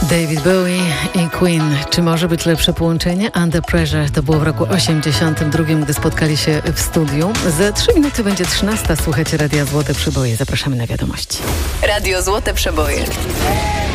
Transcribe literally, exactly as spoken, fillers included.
David Bowie i Queen. Czy może być lepsze połączenie? Under Pressure to było w roku osiemdziesiątym drugim, gdy spotkali się w studiu. Za trzy minuty będzie trzynasta. Słuchajcie Radia Złote Przeboje. Zapraszamy na wiadomości. Radio Złote Przeboje.